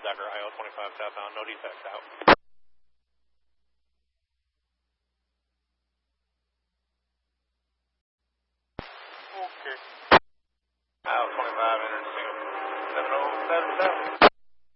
Decker, IO-25 southbound, no defects, out. Okay. IO-25 entered single, 7077.